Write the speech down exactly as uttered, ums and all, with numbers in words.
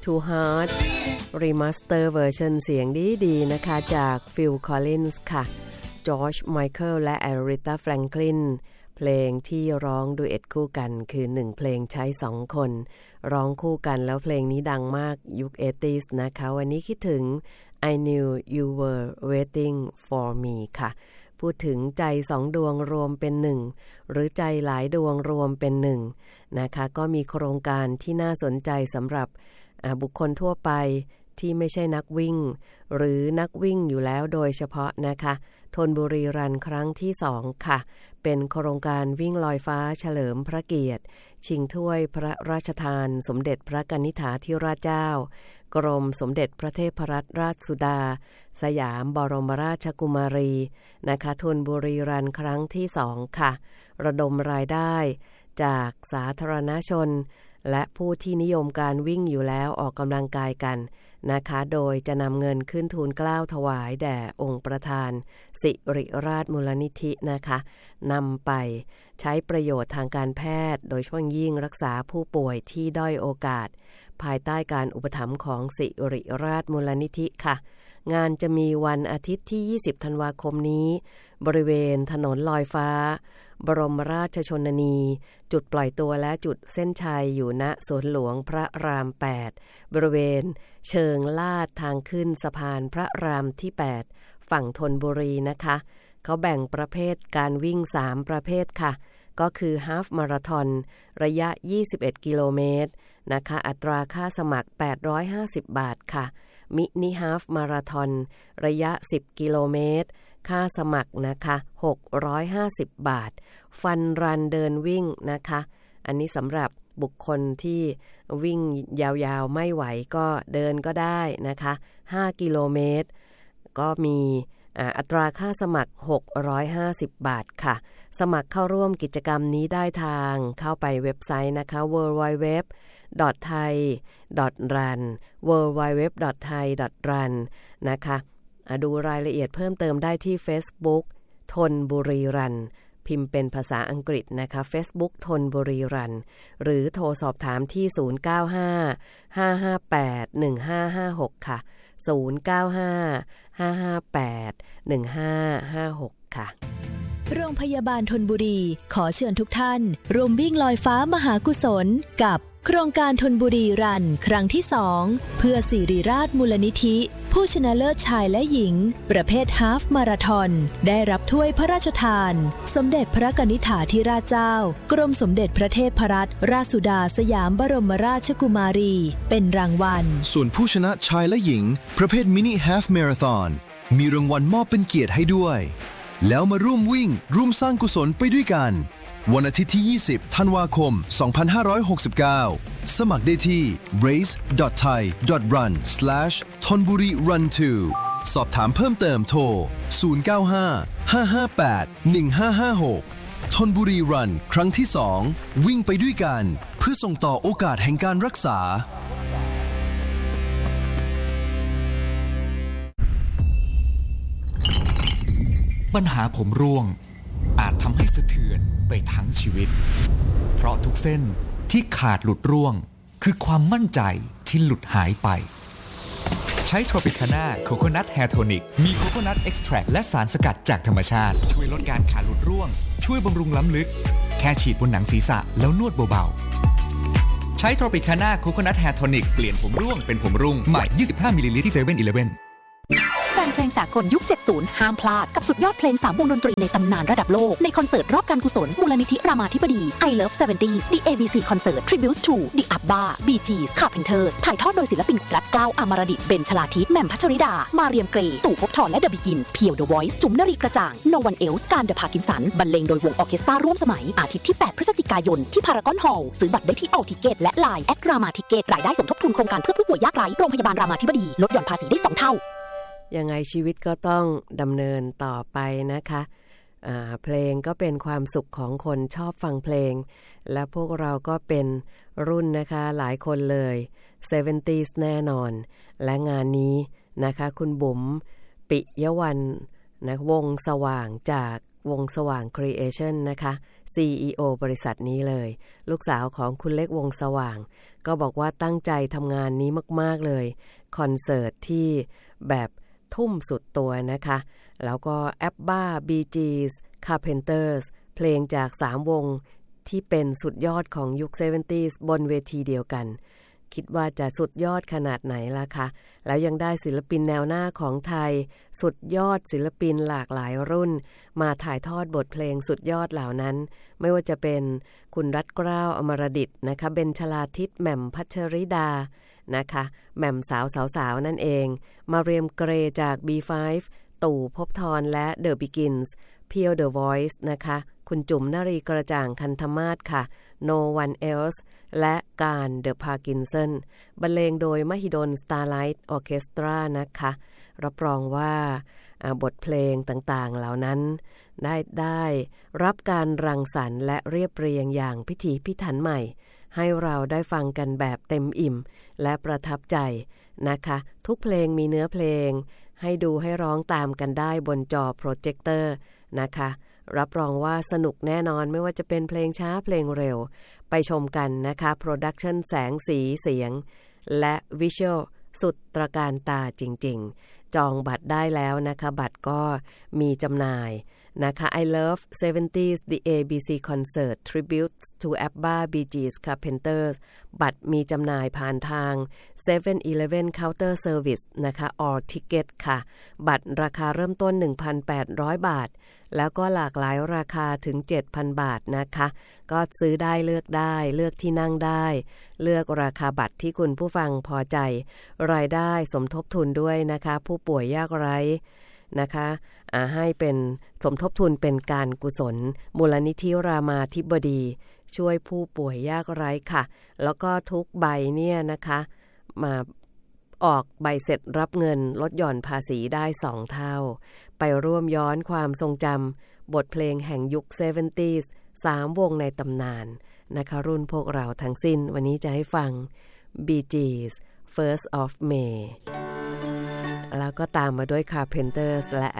Two Hearts Remaster เวอร์ชันเสียงดีๆนะคะจาก Phil Collins ค่ะ George Michael และ Aretha Franklin เพลงที่ร้องดูเอ็ดคู่กันคือหนึ่งเพลงใช้สองคนร้องคู่กันแล้วเพลงนี้ดังมากยุค เอทิส นะคะวันนี้คิดถึง I knew you were waiting for me ค่ะพูดถึงใจสองดวงรวมเป็นหนึ่งหรือใจหลายดวงรวมเป็นหนึ่งนะคะก็มีโครงการที่น่าสนใจสำหรับบุคคลทั่วไปที่ไม่ใช่นักวิ่งหรือนักวิ่งอยู่แล้วโดยเฉพาะนะคะธนบุรีรันครั้งที่สองค่ะเป็นโครงการวิ่งลอยฟ้าเฉลิมพระเกียรติชิงถ้วยพระราชทานสมเด็จพระกนิษฐาธิราชเจ้ากรมสมเด็จพระเทพรัตนราชสุดาสยามบรมราชกุมารีนะคะธนบุรีรันครั้งที่สองค่ะระดมรายได้จากสาธารณชนและผู้ที่นิยมการวิ่งอยู่แล้วออกกำลังกายกันนะคะโดยจะนำเงินขึ้นทูลเกล้าถวายแด่องค์ประธานสิริราชมูลนิธินะคะนำไปใช้ประโยชน์ทางการแพทย์โดยเฉพาะยิ่งรักษาผู้ป่วยที่ด้อยโอกาสภายใต้การอุปถัมภ์ของสิริราชมูลนิธิค่ะงานจะมีวันอาทิตย์ที่ยี่สิบธันวาคมนี้บริเวณถนนลอยฟ้าบรมราชชนนีจุดปล่อยตัวและจุดเส้นชัยอยู่ณสวนหลวงพระรามแปดบริเวณเชิงลาดทางขึ้นสะพานพระรามที่แปดฝั่งธนบุรีนะคะเขาแบ่งประเภทการวิ่งสามประเภทค่ะก็คือฮาล์ฟมาราธอนระยะยี่สิบเอ็ดกิโลเมตรนะคะอัตราค่าสมัครแปดร้อยห้าสิบบาทค่ะมินิฮาล์ฟมาราธอนระยะสิบกิโลเมตรค่าสมัครนะคะหกร้อยห้าสิบบาทฟันรันเดินวิ่งนะคะอันนี้สำหรับบุคคลที่วิ่งยาวๆไม่ไหวก็เดินก็ได้นะคะห้ากิโลเมตรก็มีอัตราค่าสมัครหกร้อยห้าสิบบาทค่ะสมัครเข้าร่วมกิจกรรมนี้ได้ทางเข้าไปเว็บไซต์นะคะ ดับเบิลยู ดับเบิลยู ดับเบิลยู ดอท ไทย ดอท รัน ดับเบิลยู ดับเบิลยู ดับเบิลยู ดอท ไทย ดอท รัน นะคะดูรายละเอียดเพิ่มเติมได้ที่ Facebook ธนบุรีรันพิมพ์เป็นภาษาอังกฤษนะคะ Facebook ธนบุรีรันหรือโทรสอบถามที่ศูนย์ เก้า ห้า ห้า ห้า แปด หนึ่ง ห้า ห้า หกค่ะศูนย์ เก้า ห้า ห้า ห้า แปด หนึ่ง ห้า ห้า หกค่ะโรงพยาบาลธนบุรีขอเชิญทุกท่านร่วมวิ่งลอยฟ้ามหากุศลกับโครงการธนบุรีรันครั้งที่สองเพื่อสิริราชมูลนิธิผู้ชนะเลิศชายและหญิงประเภทฮาล์ฟมาราธอนได้รับถ้วยพระราชทานสมเด็จพระกนิษฐาธิราชเจ้ากรมสมเด็จพระเทพรัตนราชสุดาสยามบรมราชกุมารีเป็นรางวัลส่วนผู้ชนะชายและหญิงประเภทมินิฮาล์ฟมาราธอนมีรางวัลมอบเป็นเกียรติให้ด้วยแล้วมาร่วมวิ่งร่วมสร้างกุศลไปด้วยกันวันอาทิตย์ที่ยี่สิบธันวาคมสองพันห้าร้อยหกสิบเก้าสมัครได้ที่ เรซ ดอท ไทย ดอท รัน สแลช ธนบุรีรัน ทู สอบถามเพิ่มเติมโทรศูนย์ เก้า ห้า ห้า ห้า แปด หนึ่ง ห้า ห้า หกธนบุรีรันครั้งที่สองวิ่งไปด้วยกันเพื่อส่งต่อโอกาสแห่งการรักษาปัญหาผมร่วงอาจทำให้สะเทือนไปทั้งชีวิตเพราะทุกเส้นที่ขาดหลุดร่วงคือความมั่นใจที่หลุดหายไปใช้ Tropicana Coconut Hair Tonic มีโคโคนัทเอ็กซ์แทรคและสารสกัดจากธรรมชาติช่วยลดการขาดหลุดร่วงช่วยบำรุงล้ำลึกแค่ฉีดบนหนังศีรษะแล้วนวดเบาๆใช้ Tropicana Coconut Hair Tonic เปลี่ยนผมร่วงเป็นผมรุ่งใหม่ยี่สิบห้ามิลลิลิตรที่ เซเว่น อีเลฟเว่นแฟนเพลงสากลยุคเจ็ดสิบห้ามพลาดกับสุดยอดเพลงสามวงดนตรีในตำนานระดับโลกในคอนเสิร์ตรอบการกุศลมูลนิธิรามาธิบดี I Love เจ็ดสิบ The เอ บี ซี Concert Tributes to The Abba Bee Gees Carpenters ถ่ายทอดโดยศิลปินรัตเกล้าอมรดิตเบญชลาทิพย์แหม่มพัชริดามาเรียมเกรย์ตู่ภพธรและ The Begins เพียว The Voice จุ๋มนรีกระจ่าง No One Else การ The Parkinson บรรเลงโดยวงออร์เคสตราร่วมสมัยอาทิตย์ที่แปดพฤศจิกายนที่พารากอนฮอลล์ซื้อบัตรได้ที่ All Ticket และ ไลน์ แอท รามาทิเก็ต รายได้สมทบทุนโครงการเพื่อผู้ป่วยยากไร้โรงพยาบาลรามาธิบดีลดหย่อนภาษีได้สองเท่ายังไงชีวิตก็ต้องดำเนินต่อไปนะคะเพลงก็เป็นความสุขของคนชอบฟังเพลงและพวกเราก็เป็นรุ่นนะคะหลายคนเลยเซเวนตี้แน่นอนและงานนี้นะคะคุณบุ๋มปิยวรรณนะวงสว่างจากวงสว่างครีเอชั่นนะคะ ซี อี โอ บริษัทนี้เลยลูกสาวของคุณเล็กวงสว่างก็บอกว่าตั้งใจทำงานนี้มากๆเลยคอนเสิร์ตที่แบบทุ่มสุดตัวนะคะแล้วก็ ABBA, Bee Gees, Carpenters เพลงจากสามวงที่เป็นสุดยอดของยุค เซเวนตี้ส์ บนเวทีเดียวกันคิดว่าจะสุดยอดขนาดไหนล่ะคะแล้วยังได้ศิลปินแนวหน้าของไทยสุดยอดศิลปินหลากหลายรุ่นมาถ่ายทอดบทเพลงสุดยอดเหล่านั้นไม่ว่าจะเป็นคุณรัตน์เกล้าอมรดิษฐ์นะคะเบญชลาทิศแหม่มพัชริดานะคะแหม่มสาวสาวๆนั่นเองมาเรียมเกรจาก บี ไฟว์ ตู่ภพธรและ The Begins เพียว The Voice นะคะคุณจุ๋มนรีกระจ่างคันธมาศค่ะ No One Else และการ The Parkinson บรรเลงโดยมหิดล Starlight Orchestra นะคะรับรองว่าบทเพลงต่างๆเหล่านั้นได้ได้รับการรังสรรค์และเรียบเรียงอย่างพิถีพิถันใหม่ให้เราได้ฟังกันแบบเต็มอิ่มและประทับใจนะคะทุกเพลงมีเนื้อเพลงให้ดูให้ร้องตามกันได้บนจอโปรเจคเตอร์นะคะรับรองว่าสนุกแน่นอนไม่ว่าจะเป็นเพลงช้าเพลงเร็วไปชมกันนะคะโปรดักชันแสงสีเสียงและวิชวลสุดตระการตาจริงๆจองบัตรได้แล้วนะคะบัตรก็มีจำหน่ายนะคะ I Love เซเวนตี้ส์ The เอ บี ซี Concert Tributes to ABBA, Bee Gees, Carpenters บัตรมีจำหน่ายผ่านทาง เซเว่น อีเลฟเว่น Counter Service นะคะ All Ticket ค่ะบัตรราคาเริ่มต้น หนึ่งพันแปดร้อย บาทแล้วก็หลากหลายราคาถึง เจ็ดพัน บาทนะคะก็ซื้อได้เลือกได้เลือกที่นั่งได้เลือกราคาบัตรที่คุณผู้ฟังพอใจรายได้สมทบทุนด้วยนะคะผู้ป่วยยากไร้นะคะให้เป็นสมทบทุนเป็นการกุศลมูลนิธิรามาธิบดีช่วยผู้ป่วยยากไร้ค่ะแล้วก็ทุกใบเนี่ยนะคะมาออกใบเสร็จรับเงินลดหย่อนภาษีได้สองเท่าไปร่วมย้อนความทรงจำบทเพลงแห่งยุค เซเวนตี้ส์ สามวงในตำนานนะคะรุ่นพวกเราทั้งสิ้นวันนี้จะให้ฟัง Bee Gees First of May แล้วก็ตามมาด้วย Carpenters และ